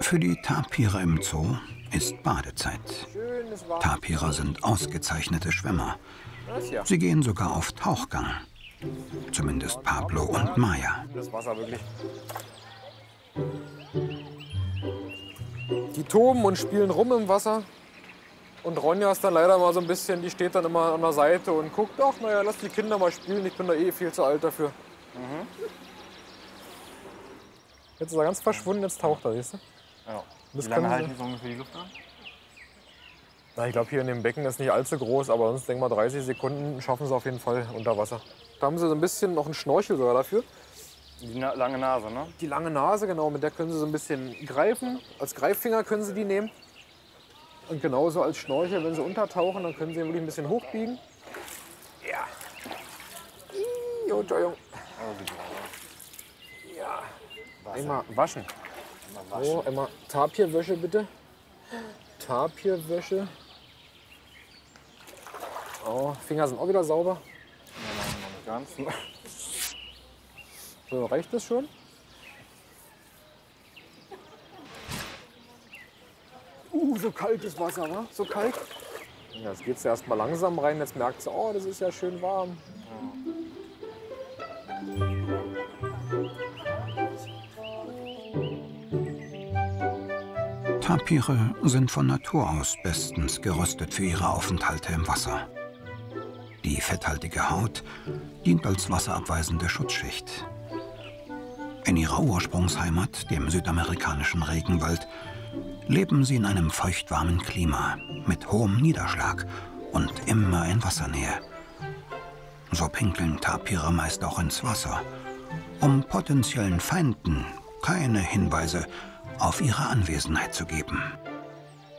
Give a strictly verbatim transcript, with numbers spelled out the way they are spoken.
Für die Tapire im Zoo ist Badezeit. Tapire sind ausgezeichnete Schwimmer. Sie gehen sogar auf Tauchgang. Zumindest Pablo und Maya. Das Wasser wirklich. Die toben und spielen rum im Wasser. Und Ronja ist dann leider mal so ein bisschen, die steht dann immer an der Seite und guckt, ach naja, lass die Kinder mal spielen, ich bin da eh viel zu alt dafür. Mhm. Jetzt ist er ganz verschwunden, jetzt taucht er, siehst du? Ja. Das Wie lange können halten sie- die so ungefähr die Luft an? Na, ich glaube, hier in dem Becken ist nicht allzu groß, aber sonst denke mal dreißig Sekunden schaffen sie auf jeden Fall unter Wasser. Da haben sie so ein bisschen noch einen Schnorchel sogar dafür. Die na lange Nase, ne? Die lange Nase, genau, mit der können sie so ein bisschen greifen. Als Greiffinger können sie die nehmen. Und genauso als Schnorchel, wenn sie untertauchen, dann können sie ihn wirklich ein bisschen hochbiegen. Ja. Ih, oh, Entschuldigung. Oh, sieht gut aus. Ja. Wasser. Einmal waschen. Einmal waschen. So, einmal Tapirwäsche bitte. Tapirwäsche. Oh, Finger sind auch wieder sauber. Ja, noch nicht ganz. So, reicht das schon? Uh, so kaltes Wasser, wa? So kalt. Ja, jetzt geht es erst mal langsam rein. Jetzt merkt sie, oh, das ist ja schön warm. Tapire sind von Natur aus bestens gerüstet für ihre Aufenthalte im Wasser. Die fetthaltige Haut dient als wasserabweisende Schutzschicht. In ihrer Ursprungsheimat, dem südamerikanischen Regenwald, leben sie in einem feuchtwarmen Klima mit hohem Niederschlag und immer in Wassernähe. So pinkeln Tapire meist auch ins Wasser, um potenziellen Feinden keine Hinweise auf ihre Anwesenheit zu geben.